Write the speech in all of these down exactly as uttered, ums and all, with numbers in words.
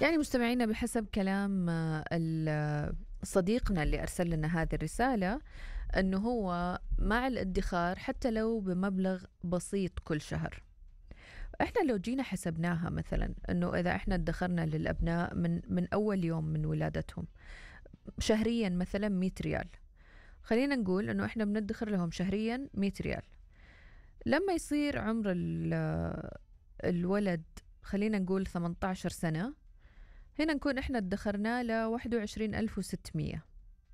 يعني مستمعينا بحسب كلام آه، ال- آه، صديقنا اللي أرسل لنا هذه الرسالة، أنه هو مع الادخار حتى لو بمبلغ بسيط كل شهر. إحنا لو جينا حسبناها مثلا أنه إذا إحنا ادخرنا للأبناء من, من أول يوم من ولادتهم شهريا مثلا مية ريال، خلينا نقول أنه إحنا بندخر لهم شهريا مية ريال. لما يصير عمر ال- آه، الولد خلينا نقول ثمانية عشر سنة، هنا نكون إحنا ادخرنا له واحد وعشرين ألف وستمية.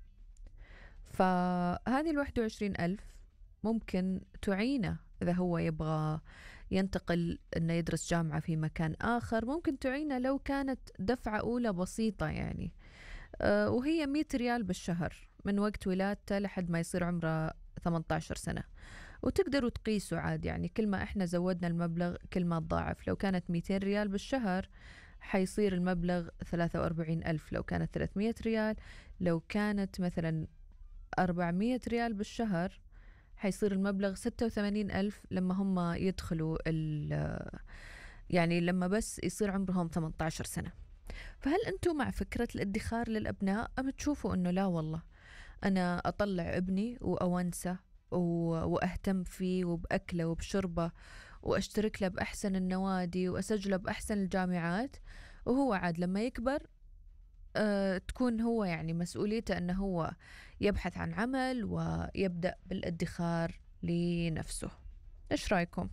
فهذه الواحد وعشرين ألف ممكن تعينه إذا هو يبغى ينتقل إنه يدرس جامعة في مكان آخر، ممكن تعينه لو كانت دفعة أولى بسيطة يعني. أه وهي مية ريال بالشهر من وقت ولادته لحد ما يصير عمره ثمانية عشر سنة. وتقدروا تقيسوا عاد، يعني كل ما إحنا زودنا المبلغ كل ما تضاعف. لو كانت مئتين ريال بالشهر حيصير المبلغ ثلاثة وأربعين ألف. لو كانت ثلاثمية ريال، لو كانت مثلا أربعمية ريال بالشهر حيصير المبلغ ستة وثمانين ألف لما هم يدخلوا ال يعني لما بس يصير عمرهم ثمانية عشر سنة. فهل أنتم مع فكرة الادخار للأبناء أم تشوفوا أنه لا والله أنا أطلع ابني وأونسه وأهتم فيه وبأكله وبشربه وأشترك له بأحسن النوادي وأسجله بأحسن الجامعات، وهو عاد لما يكبر أه تكون هو يعني مسؤوليته أنه هو يبحث عن عمل ويبدأ بالادخار لنفسه؟ إيش رأيكم؟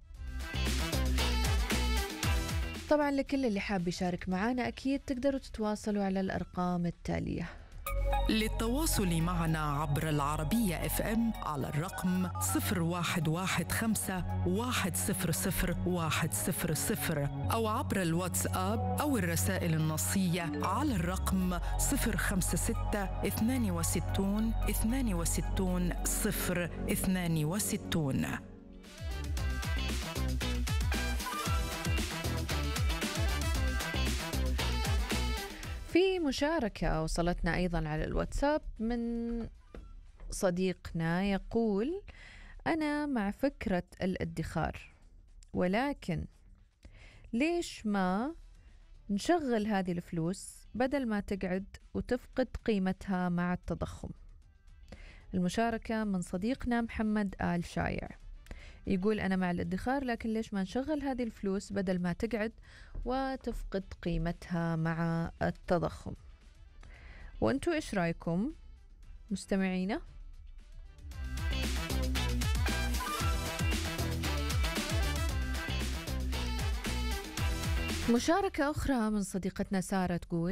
طبعا لكل اللي حاب يشارك معنا أكيد تقدروا تتواصلوا على الأرقام التالية. للتواصل معنا عبر العربية اف ام على الرقم صفر واحد واحد خمسة واحد صفر صفر واحد صفر صفر أو عبر الواتساب أو الرسائل النصية على الرقم صفر خمسة ستة اثنان وستون اثنان وستون صفر اثنان وستون. في مشاركة وصلتنا أيضا على الواتساب من صديقنا يقول: أنا مع فكرة الادخار، ولكن ليش ما نشغل هذه الفلوس بدل ما تقعد وتفقد قيمتها مع التضخم. المشاركة من صديقنا محمد آل شايع، يقول أنا مع الادخار لكن ليش ما نشغل هذه الفلوس بدل ما تقعد وتفقد قيمتها مع التضخم. وأنتوا إيش رأيكم مستمعينا؟ مشاركة أخرى من صديقتنا سارة تقول: